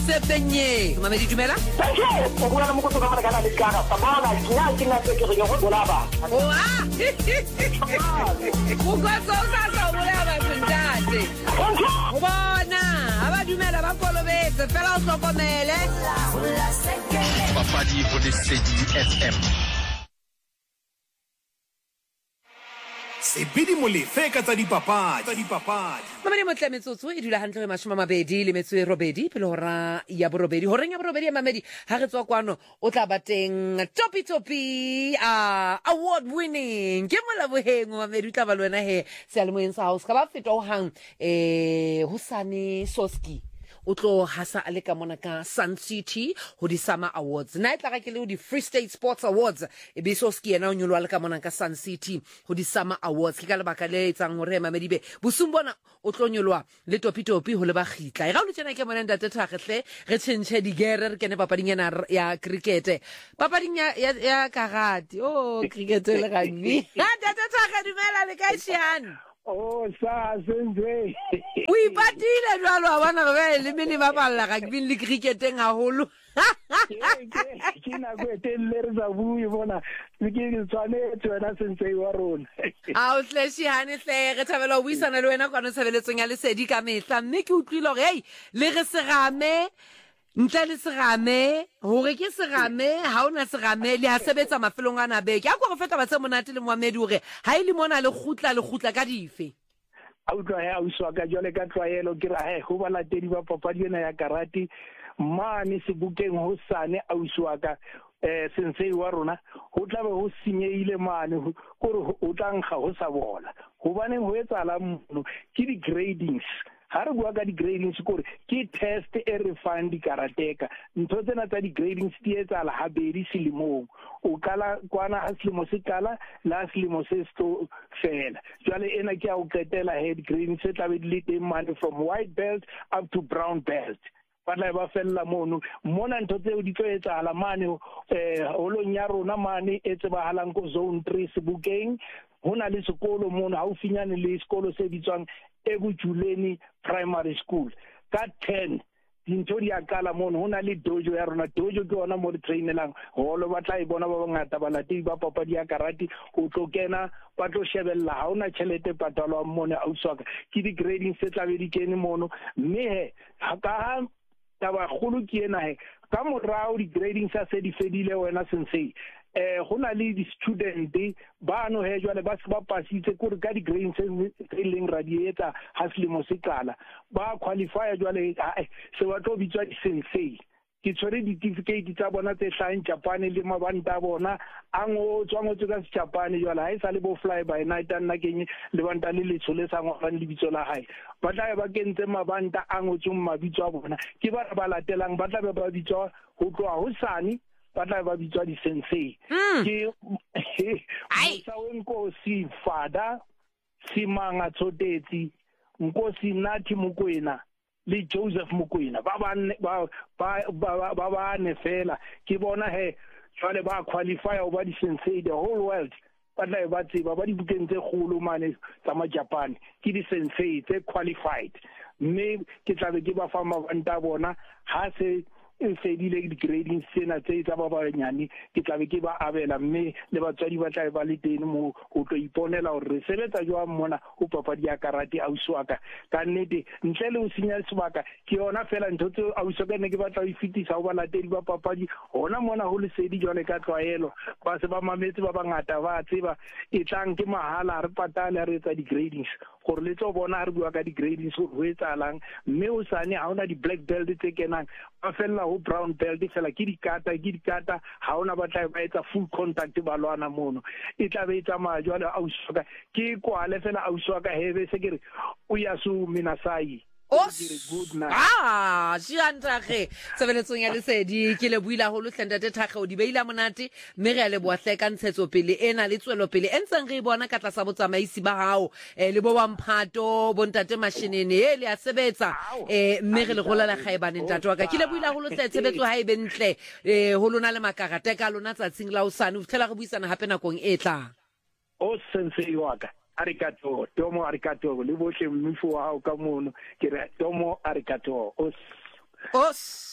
Sepenye Mamedi dumela o bua mo go tsoga mara kana le kana ba ba ke na ke re go bola ba o go sa bola ba ntate o bona aba dumela ba kolobetse fela o hlokomele Papadi for the City FM. Sebidi molefe ka tsa dipapadi. Mamedi motlametsotso e dula hantle 28 pele hora ya borobedi horeng ya borobedi ya Mamedi ha re tswa kwano o tla bateng topi award winning ke molaboheng Mamedi tla ba le wena he se le moeng sa house ka ba feta o hang Hosane Soski o tlo hasa ale ka mona ka Sun City ho di Summer Awards na e tla ga ke le ho di Free State Sports Awards e be Soski yena o nyolwa le ka mona ka Sun City ho di Summer Awards ke ka lebaka le etsang hore Mamedi be bosumbona o tlo nyolwa le topi ho le ba khitla e ga o tsena ke mona ntate Thagehle re tshentshe di gere re kene papading ya cricket papading ya karate cricket le rugby ntate Thage dumela le ka shiana sa senze o ipatile jwalo a bana ba le mini ba balla rugby le cricketeng haholo ke na go etelle re za bui bona ke tswane tswana senze wa rona a o tleshi hane hle re thabela o buisana le wena kwano tshebeletsong ya lesedi ka mehla mme ke utlwile hore hey le re serame ntle le serame hore ke serame ha ona serame le ha sebetsa mafelong ana beke a go re feta ba tse monate le Mohamedi hore ha ile mona le khutla ka dife a utlwa ya uswa ka jole ka tlwaelo ke ra go ba latedi ba papadi ena ya karate mane sebukeng ho sane a uswa ka sensei wa rona ho tlabe ho sinyeile mane gore o tlankga ho sa bona ho bane ho etsala mno ke di gradings ha re bua ka di gradings kore ke test e re fang di karateka ntho tsena tsa di gradings di etsala habedi selemong o kala kwana ha selemo se kala la selemo se sto fela jwale ena ke a o qetela head gradings se tla be di le teng mane from white belt up to brown belt batla ba fella mono mona ntho tseo di tlo etsala mane holong ya rona mane e tsebahalang ko zone 3 Sebokeng hona le sekolo mono ha o finyane le sekolo se bitswang Ebujuleni Primary School ka 10 dintho di akala mono hona le dojo ya rona dojo ke ona mo re trainelang holo ba tla e bona ba bangata ba latedi ba papadi ya karate o tlo kena ba tlo shebella ha ona tšhelete patalo mone a uswaka ke di grading se tla be di kene mono mme he ha ka taba kholo ke ena he ka morao di grading sa se di fedile wena sensei hona le di student ba no he jwale ba se ba pasitse gore ka di grading se leng radiator ha selemo se kala ba qualify jwale se ba tlo bitswa di sensei ke tsore di certificate tsa bona tse hlahang Japan le mabanta bona ango tswango tsa Japan jwale ha isa le bo fly by night nna ke le banta le letshole sa ngwana le bitso la hae ba tla ba kentse mabanta ango tsum mabitso a bona ke ba latelang ba tla ba bitswa ho tloa ho sane ba tla ba bitswa di sensei ke sa wenkosi Fada Simanga Tsotetsi Nkosi Nathi Mokoena le Joseph Mokoena ba ne fela ke bona he jwale ba qualify o ba di sensei the whole world ba tla ba tseba ba di bukeng tse kgolo mane tsa ma Japan ke di sensei tse qualified mme ke tla be ke ba fa mabanta bona ha se e fedile di grading sena tse tsa ba banyane ke tla be ke ba abela mme le batswadi ba tla ba le teng mo o tlo iponela hore re sebetsa jwa mona o papadi ya karate a uswaka ka nnete ntle le o sinya sebaka ke yona fela ntho tse a uswaka ne ke batla o ifitisa ho ba latedi ba papadi hona mona ho le sedi jwale ka tlwaelo ba se ba mametse ba bangata ba tseba e tlang ke mahala re patala re etsa di gradings gore le tso bona re bua ka di gradings ho etsalang mme o sane ha ona di black belt tse kenang ba fella ho brown belt fela ke di kata ha ona ba tla ba etsa full contact ba lwana mono e tla be etsa majwa a uswaka ke kwale fela a uswaka hebe se kere o ya su minasai Shiantage sebeletsong ya lesedi ke le buila ho Ntate Thage o di beila monate mme re a le boahle ka ntshetso pele ena le tswelo pele entseng re bona ka tlasa botsamaisi ba hao le bo Wamphato bo Ntate Mashinene le a sebetsa mme re le gola la khaebane ntate wa ka ke le buila ho tshebetso ha e bentle ho lona le makarate ka lona tsatsing la usane o tlhela re buisana hape nakong e tlang o sensei wa ka arigato domo arigato le bohle mmifu wa hao ka mono ke re domo arigato os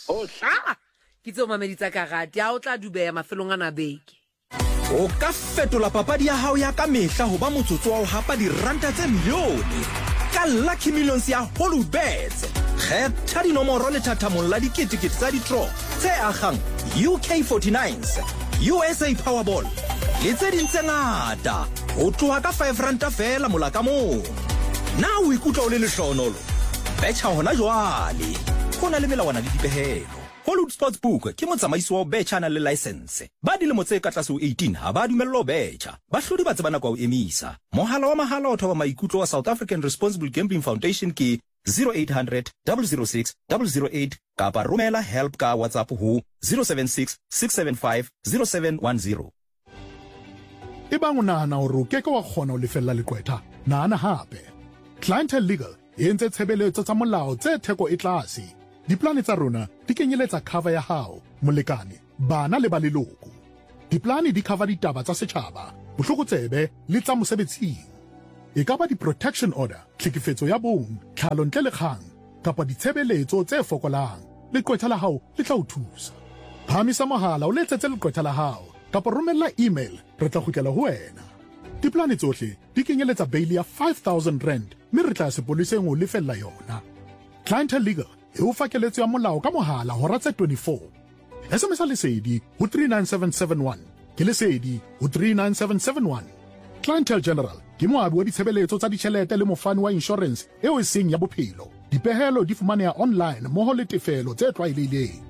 ke tseo mamedi tsa karate a o tla dubeya mafelong a na beke. O ka fetola papadi ya hao ya ka mehla ho ba motsotso wa ho hapa diranta tse milione ka Lucky Millions ya Holubets. Kgetha dinomoro le thathamong la diketekete tsa di-draw tse akgang UK49s, USA Powerball le tse ding tse ngata ho tloha ka 5 ranta fela mola ka mong. Na o ikutlwa o le lehlohonolo? Betjha hona jwale. Ho na le melawana le dipehelo. Hollywood Sportsbook ke motsamaisi wa betjha na le license. Ba dilemo tse ka tlase ho 18 ha ba dumellwa ho betjha. Bahlodi ba tsebana kwa ho emisa. Mohala wa mahala o thoba maikutlo wa South African Responsible Gambling Foundation ke 0800 006 008 kapa romela help ka WhatsApp ho 076 675 0710. Ebang o nahana hore o keke wa kgona ho lefella lekwetha, nahana hape. Clientele Legal e entse tshebeletso tsa molao tse theko e tlase. Diplane tsa rona di kenyeletsa cover ya hao, molekane, bana le ba leloko. Diplane di cover ditaba tsa setjhaba, bohlokotsebe le tsa mosebetsing. E ka ba di-protection order, tlhekefetso ya bong, tlhalo ntle le kgang, kapa ditshebeletso tse fokolang. Lekwetha la hao le tla o thusa. Phamisa mohala o letsetse lekwetha la hao, kapa romella email, re tla kgutlela ho wena. Diplane tsohle di kenyeletsa bail ya 5,000 rand, mme re tla sepoleseng ho lefella yona. Clientele Legal e o fa keletso ya molao ka mohala hora tse 24. SMS lesedi ho 39771 ke lesedi ho 39771. Clientele General ke moabi wa ditshebeletso tsa ditjhelete le mofani wa insurance eo e seng ya bophelo. Dipehelo di fumaneha online mmoho le tefelo tse tlwaelehileng.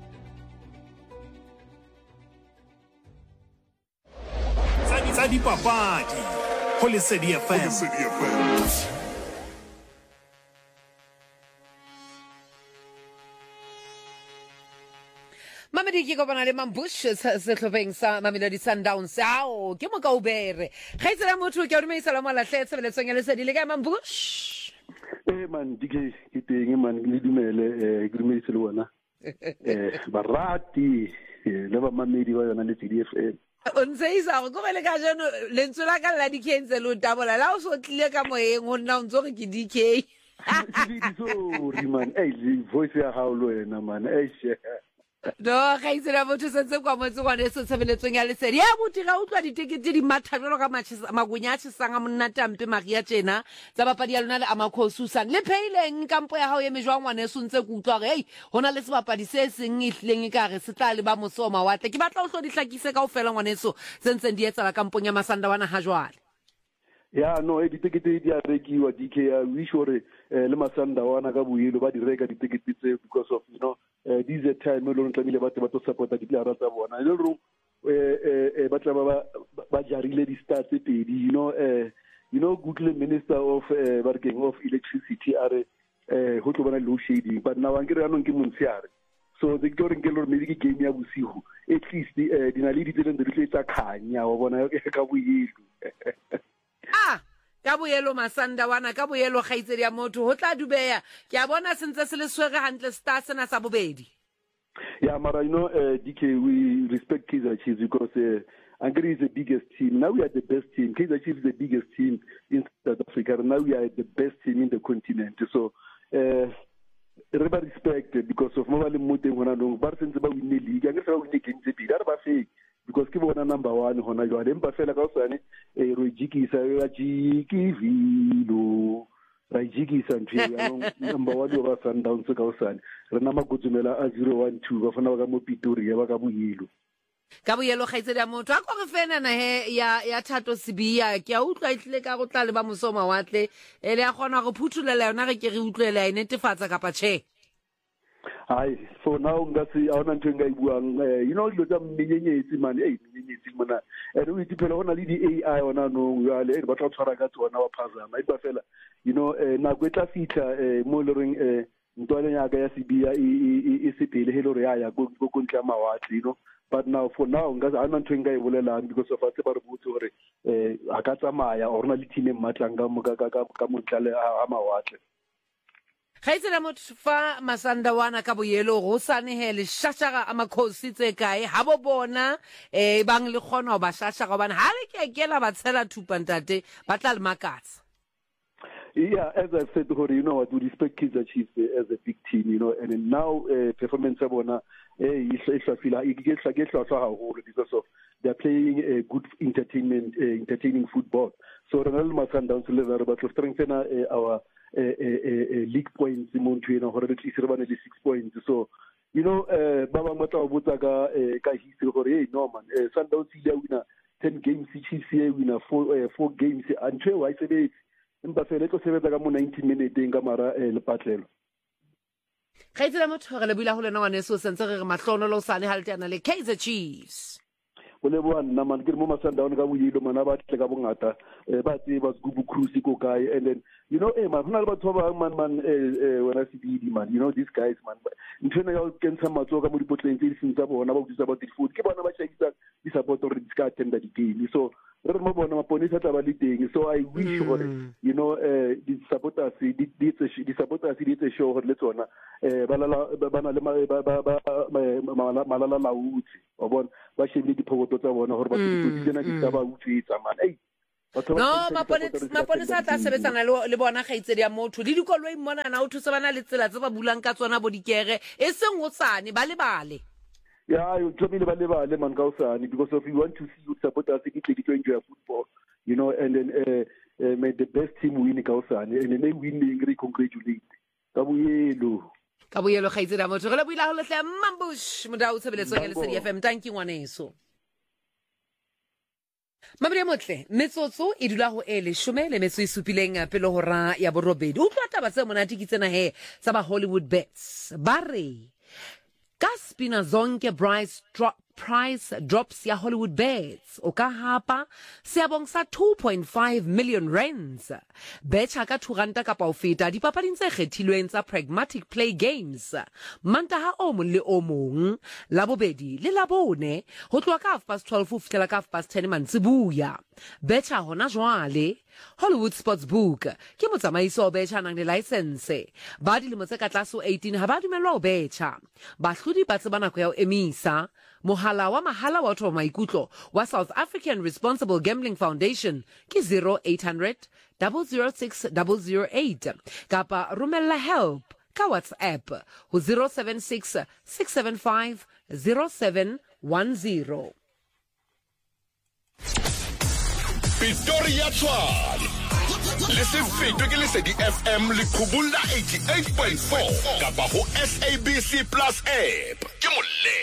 Tsa dipapadi ho Lesedi FM. Mamedi ke kopana le Mambush sehlopheng sa Mamelodi Sundowns. Ao ke Mokaubere. Kgaitsela motho ke a dumedisa la Malahle tshebeletsong ya Lesedi le ka Mambush. Man dike ke teng man le dumele ke dumedise le wona. Barati le ba mamedi ba yona Lesedi FM. O ntse isa go le ka jeno lentswe la ka la DK ntse lo tabola la o so tlile ka moyeng o nna o ntse ke DK. Sorry man, voice ya hao lo wena man. No, ga itsela motho sentse kwa motse gone se tshebeletsong ya Lesedi. Ya buti ga utlwa ditekete di matha jalo ka magunya tshesanga monna tampe maria tjena tsa bapadi ya lona le amakhosusang le pheileng kampo ya hao ye mejwang ngwane se ntse ku utlwa re hona le sebapadi se seng ihleng ka re se tla le ba mosoma watle ke batla o hlo di hlakise ka ofela ngwaneso sentse di etsa la kampong ya Masandawana ha jwale. Ya no ditekete di a rekiwa DK ya wish hore le Masandawana ka boyelo ba di reka ditekete tse because of this is a time lo ntlamile batho ba to supporta di players tsa bona le ro ba tla ba jarile di stats tse pedi Google Minister of working of electricity are ho tlo bona load shedding but now an ke re anong ke montsiare so the glory ke lo maybe ke game ya bosigo at least dinaledi tse di tla khanya wa bona ka boyelo. Ka boyelo Masandawana ka boyelo kgaitsedi ya motho ho tla dubeya ke a bona sentse se le swere hantle star sena sa bobedi. Yeah, Mara, DK, we respect Kaizer Chiefs because Angry is the biggest team. Now we are the best team. Kaizer Chiefs is the biggest team in South Africa. Now we are the best team in the continent. So, everybody respect because of Mobile Mute when I don't since about win the league. I'm going to win the game. That's fake. Because ke bona number 1 hona jwa le mpa fela ka usane re jikisa ya jikivilo ra jikisa ntwe number 1 ba Sundowns ka usane re na makutsumela a 012 ba fana ba ka mo Pretoria ba ka boyelo kgaitsedi ya motho a go re fena na he ya Thato Sibia ke a utlwa itlile ka go tla le ba mosoma watle ele a gona go phuthulela yona re ke re utlwela e netefatsa kapa che. For now ngasi awona ntwe nga ibuang dilo tsa mmenyenyetsi man mmenyenyetsi mona o itipela hona le di AI ona no yale ba tla tshwara ka tsona ba phazama iba fela na go tla fitla mo le reng ntwale nyaka ya Sibia e sepele hello re ya go ntla mawatli but now for now ngazi awona ntwe nga ibolelang because of atse ba re botse hore a ka tsamaya orna le team matlanga ka motlale a mawatli. Kgaitsela motho fa Masandawana ka boyelo go sanehele shashaga amakhosi tse kae ha bo bona bang le khona ba shashaga bana ha le ke kela ba tshela thupantate ba tla le makatsa. Yeah, as I've said, you know what, we respect Kaizer Chiefs as a big team, you know, and then now performance of because of they're playing a good entertaining football. So Ronaldo Masandowns level, but to strengthen our league points, at least 6 points. So, you know, Baba Mata Butaga history, no man, Sundowns winner 10 games, Chiefs winner 4 games, and I said it. Mpasele go sebetsa ka mo 90 minutes ka mara le patlelo ga itse la motho re le bula ho lena wane so sentse re mahlono lo sane haltana le Kaizer Chiefs o le bona na man ke mo Masandown ka boyilo mana ba tle ka bongata ba tse ba Gubu Cruise ko kae, and then you know man hona le batho ba man wena CBD man, you know these guys man ntshena ya o kentsha matso ka mo dipotleng tse di seng tsa bona ba utsa ba food ke bona ba tshekisa di support or di ska attend the game. So so I wish you know the supporters did a show let's ona bana le malala lautsi o bona ba shebile diphokoto tsa bona hore ba tsena di tsa ba utswetsa man no maponesa tla sebetsana le bona ga itsedi ya motho le dikoloi mona na o thusa bana le tsela tse ba bulang ka tsona bo dikere e seng o tsane ba le bale. Yeah, you told me about man Kausani because if you want to see you support us, you need to enjoy football, you know, and then make the best team win Kausani, and then they win, they congratulate. Kabuyelo ga itse da motho re le buila ho le hle mambush modao tshebeletso ya Lesedi FM. Thank you ngwaneso Mamre motle metsotso e dula ho ele shomele metso e supileng pele hora ya borobedi o tla taba tse monate ke tsena he tsa ba Hollywood bets bare Gaspina zonke price drops ya Hollywood bets o ka hapa seabong sa 2.5 million rands betcha ka 2 ranta kapa o feta dipapading tse kgethilweng tsa Pragmatic Play Games mantaha o mong le o mong la bobedi le la bone ho tloha ka 12 ho fihlela ka 10 mantsibuya betcha hona jwale Hollywood Sportsbook ke motsamaiso o betcha nang le license ba dilemo tse ka tlase 18 ha ba dumelwa o betcha bahlodi ba tseba nako ya o emisa mohala wa mahala wa batho ba maikutlo wa South African Responsible Gambling Foundation ke 0800 006 008 kapa romella help ka WhatsApp ho 076 675 0710 Victoria Tshwane le se fetwe ke Lesedi FM le khubula 88.4 kapa ho SABC Plus app ke molle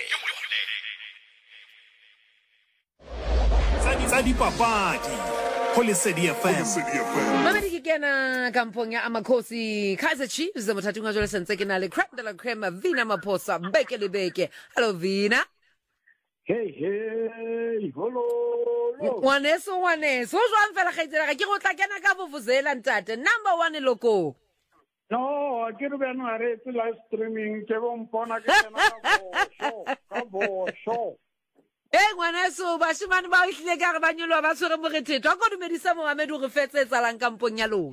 tsa dipapadi ho Lesedi FM. Mamedi ke kena kampong ya Amakhosi Kaizer Chiefs mothating wa jole sentse ke na le creme de la creme Vina Maphosa beke le beke. Hello Vina. Hey hello Waneso o jwang fela ga itsela ke go tla kena ka vuvuzela ntate number 1 loko. No, ke re bana re tse live streaming ke bo mpona ke tsena ka bo show. Ngwaneso bashimane ba ihlile ka re ba nyolwa ba tshwere morethetho a go dumedisa Mohammed o re fetse tsalang kampong ya lona.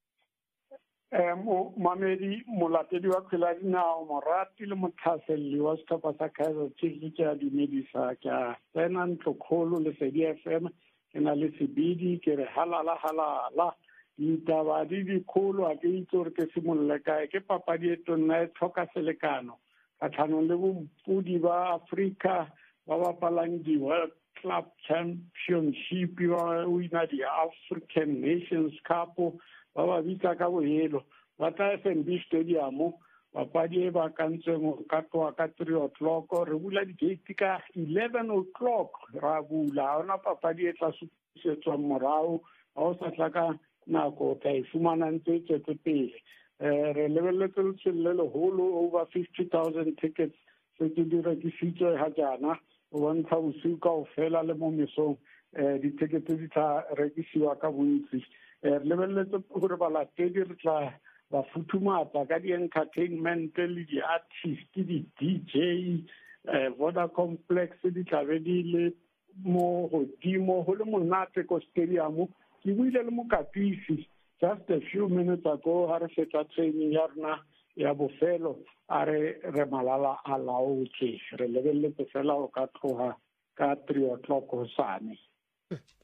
Mamedi molatedi wa kgwele dinao morati le motlhaselli wa setlhopha sa Kaizer Chiefs ke a dumedisa ke a tsena ntlokgolo Lesedi FM ke na le sebidi ke re halala ditaba di dikgolo a ke itse gore ke simololle kae ke papadi e tonna e tlhoka selekano kgatlhanong le bompudi ba Africa ba bapalang di-World Club Championship ba wina di-African Nations Cup ba ba bitsa ka boelo ba tla FNB Stadium papadi e ba kantsweng ka tloa ka 3 o'clock re bula di-gate ka 11 o'clock ra bula ona papadi e tla supisetswa morao a o sa tla ka nako ka e fumana ntse e tswetse pele re lebeletse le leholo over 50,000 tickets se ke di rekisitswe ha jana o bontsha bosiu kaofela le mo mesong ditekete di tla rekisiwa ka bontsi re lebeletse gore balatedi re tla ba futhumatsa ka di-entertainment le di-artist di-DJ Voda Complex di tlabe di le mo godimo go le monate ko stadium ke buile le mokatisi just a few minutes ago ha re fetsa training ya rona ya bofelo a re malala a laotswe re lebeletse fela o ka tloga ka 3 o'clock hosane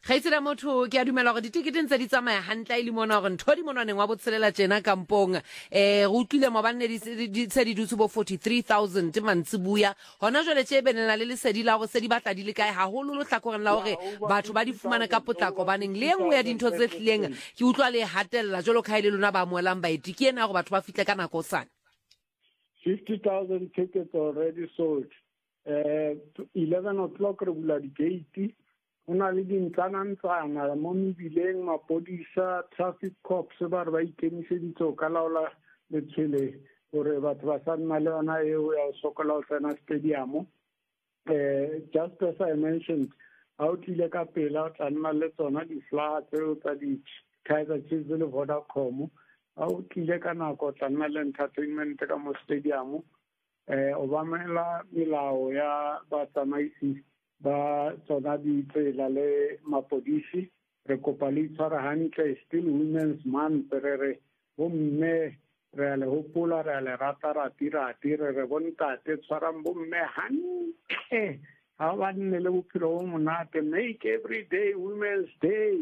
Khaitsela motho ke a dumela gore ditiketeng tsa di tsamaya hantle ile mona gore ntho di monwaneng wa botshelela tjena kampong go utlwile mo banne di tse di dutse bo 43,000 mantsibuya hona jwale tse benela le lesedi la go se di batla di le kae haholo lo hlakoreng la gore batho ba di fumana ka potlako baneng le engwe ya dintho tse tlileng ke utlwa le hatella jolo khaile lona ba moelang baeti ke ena go batho ba fitle ka nako sana 50,000 tickets already sold 11 o'clock re bula di gate una le dintlanantsana mo mebileng mapodisa traffic cops ba re ba ikemiseditse ka laola letshwele gore batho ba sa nna le yona eo ya sokola o tsena stadium just as I mentioned how tlile ka pela o tla nna le tsona di-flaga tseo tsa di-Kaizer Chiefs le Vodacom how tlile ka nako o tla nna le entertainment ka mo stadium obamela melao ya batsamaisi ba tsona di tsela le mapodisi re kopa le tshwara hantle still women's month re bomme re le hopola re le rata re bontate tshwarang bomme hantle ha ba nne le bophelo bo monate make every day women's day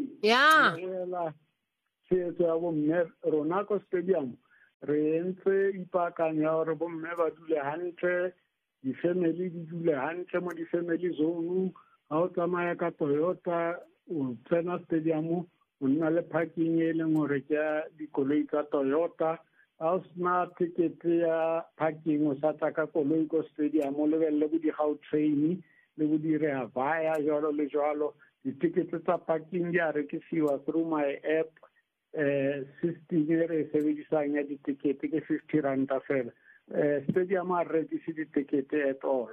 se ya bomme rona ko stadium re entse ipakanya gore bomme ba dule hantle di-family di dule hantle mo di-family zone ha o tsamaya ka Toyota o tsena stadium o nna le parking e leng gore ke dikoloi tsa Toyota ha o sena ticket ya parking o sa tla ka koloi ko stadium o lebelle bo di-Gautrain le bo di-Rea Vaya jalo le jalo di-ticket tsa parking di a rekisiwa through my app system e re sebedisang ya di-ticket ke 50 ranta fela stadium a rekisi di-ticket at all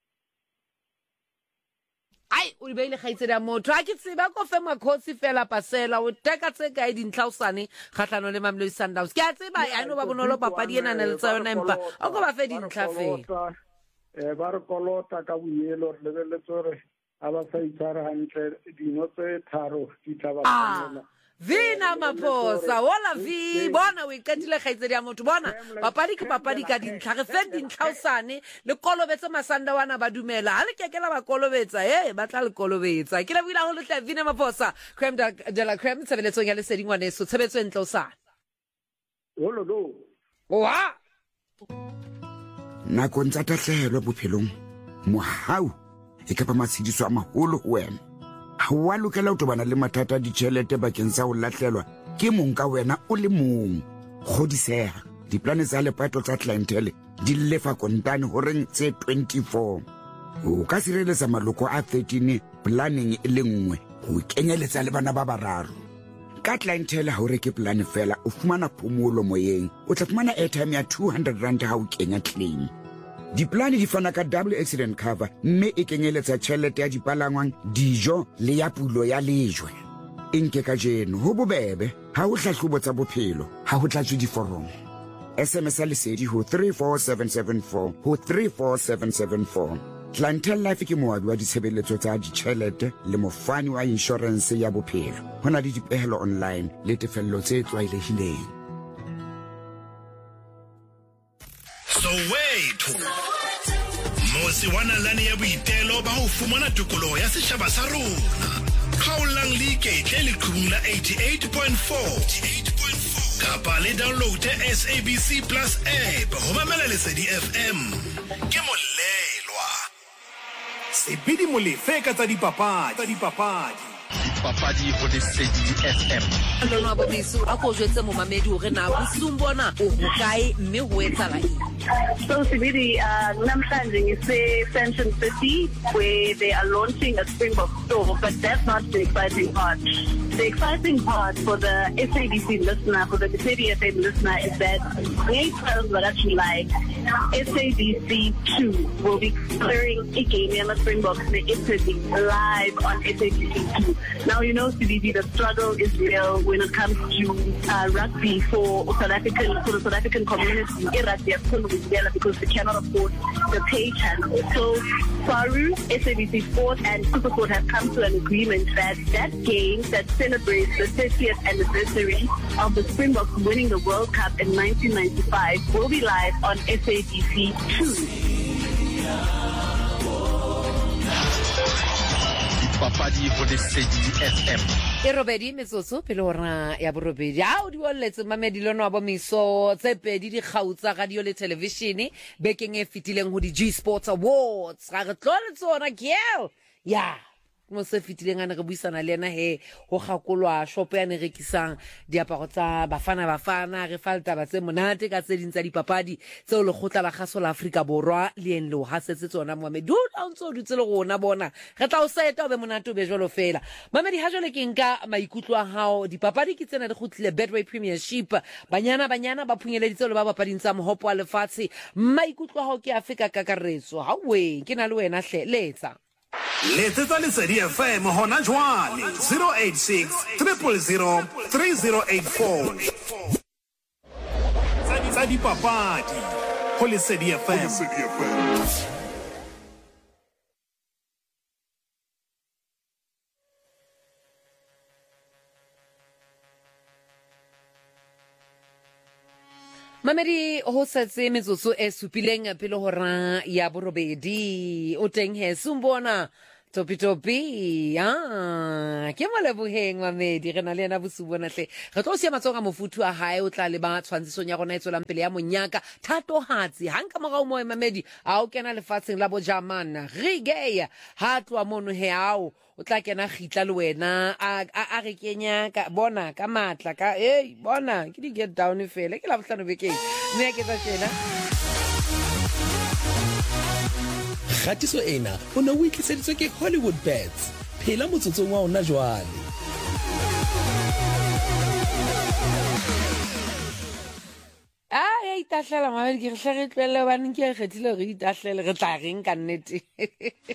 ai o beile khaitsela motho a ke tseba ko fe makhosi fela pasela o teka tse kae dintlhausane kgatlano le Mamelodi Sundowns ke a tseba a no ba bonolo papadi ena le tsa yona empa o go ba fe dintlha fela ba re kolota ka boyelo re lebeletse gore a ba sa itshwara hantle dino tse tharo di tla ba tshwanela Vina Maphosa wala vi bona o ikatile khaitsedi ya motho bona papadi ke papadi ka dintlha re fe dintlhausane le kolobetse masanda wana ba dumela ha le kekela ba kolobetsa ba tla le kolobetsa ke la buila ho le tla Vina Maphosa creme de la creme tsebeletsong ya le sedingwane so tsebetso entlosana holo wa nako ntsa tahlelo bophelong mohau e ka ba matshidiso a maholo ho wena ha wa lokela o tobana le mathata ditšhelete bakeng sa ho latlhelwa ke mong ka wena o le mong godiseha diplane tsa lepato tsa clientele di lefa kontane horeng tse 24 o ka sireletsa maloko a 13 planning e le nngwe go kenyeletsa le bana ba bararo ka clientele ha o reke plan fela o fumana phomolo moyeng o tla fumana airtime ya 200 rand ha o kenya claim diplane di fana ka double accident cover mme e kenyeletsa tšhelete ya dipalangwang dijo le ya pulo ya lejwe enke ka jeno ho bobebe ha o hlahlobo tsa bophelo ha ho tlatswe diforomo SMS lesedi ho 34774 ho 34774 Clientele Life ke moabi wa ditshebeletso tsa ditšhelete le mofani wa insurance ya bophelo hona le dipehelo online le tefello tse tlwaelehileng Soweto Mosi wana lani ya boitelo ba ho fumana tokoloho ya setjhaba sa rona Khaolang Leketle le qhubula 88.4 kapa le download SABC Plus app ho mamela Lesedi FM ke molelwa Sepidi molefe ka tsa dipapadi Papadi ho Lesedi FM. Lona ba bisu a go jwetse mo mamedi hore na busung bona o bokae mme ho etsala eng. So Sibidi, namhlanje ngise Central City where they are launching a Springbok store, but that's not the exciting part. The exciting part for the SABC listener, for the Lesedi FM listener, is that April but actually like SABC 2 will be clearing a game in the Springboks in Italy live on SABC 2. Now you know CBD, the struggle is real when it comes to rugby for the South African community. Because they cannot afford the pay channel. So Faru, SABC Sport and SuperSport have come to an agreement that game that celebrates the 30th anniversary of the Springboks winning the World Cup in 1995 will be live on SABC 2. dipapadi go Lesedi FM. E robedi metsotso pele hora ya borobedi o di bolletse mamedi lono wa bomiso tse pedi di kgautsa radio le television bekeng e fitileng ho di G Sports Awards ga re tlole tsona girl ya mo se fitileng ana re buisana le ena he ho gakolwa shop ya ne rekisang diaparo tsa bafana re falta ba tse monate ka tse ding tsa dipapadi tse le gotla la gaso la Afrika borwa le en lo hasetse tsona Mohamed du a ntse o dutse le gona bona re tla o seta o be monate o be jolo fela Mohamed ha jole ke nka maikutlo a hao dipapadi ke tsena di gotlile Betway Premiership banyana ba phunyeleditse le ba bapading tsa mohopo wa lefatshe maikutlo a hao ke Afrika kakaretso ha we ke na le wena hle letsa Letsetsa Lesedi FM hona jwale 086 000 3084 tsa dipapadi ho Lesedi FM. Mamedi ho setse metsotso e supileng pele hora ya borobedi o teng he sumbona topi ke moleboheng Mamedi re na le ena bosubona hle re tlo sia matsoga mofutu a hae o tla le ba tshwantsisong ya rona e tsolang pele ya monyaka thatohatsi hanka morao mo Mamedi a o kena lefatsheng la bojamana rigeya ha tloa mono he ao o tla kena gitla le wena a re kenya ka bona ka matla ka bona ke di get down fela ke la botlano bekeng mme ke tsa tshela Gatiso ena o ne o itliseditswe ke Hollywood Bets phela motsotsong wa ona jwale itahlela Mamedi ke re tlele baneng ke kgethile re itahlele re tla reng ka nnete